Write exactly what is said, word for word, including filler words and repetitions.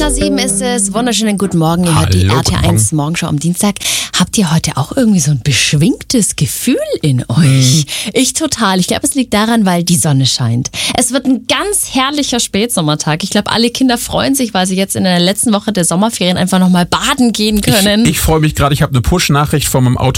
vor sieben ist es. Wunderschönen guten Morgen. Ihr hört die Hallo, R T eins Morgenschau am Dienstag. Habt ihr heute auch irgendwie so ein beschwingtes Gefühl in euch? Hm. Ich total. Ich glaube, es liegt daran, weil die Sonne scheint. Es wird ein ganz herrlicher Spätsommertag. Ich glaube, alle Kinder freuen sich, weil sie jetzt in der letzten Woche der Sommerferien einfach nochmal baden gehen können. Ich, ich freue mich gerade. Ich habe eine Push-Nachricht von meinem Auto